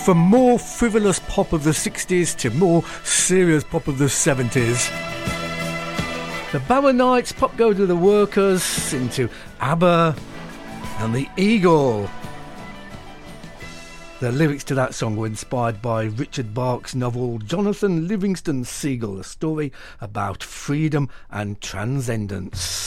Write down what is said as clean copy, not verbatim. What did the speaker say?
from more frivolous pop of the 60s to more serious pop of the 70s. The Baronites, Pop Go to the Workers, into ABBA and the Eagle. The lyrics to that song were inspired by Richard Bach's novel Jonathan Livingston Seagull, a story about freedom and transcendence.